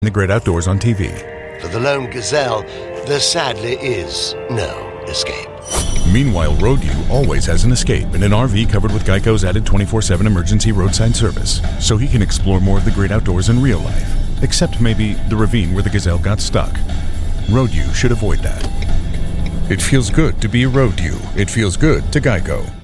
The great outdoors on TV. For the lone gazelle, there sadly is no escape. Meanwhile, Road U always has an escape in an RV covered with Geico's added 24/7 emergency roadside service, so he can explore more of the great outdoors in real life, except maybe the ravine where the gazelle got stuck. Road U should avoid that. It feels good to be a Road U. It feels good to Geico.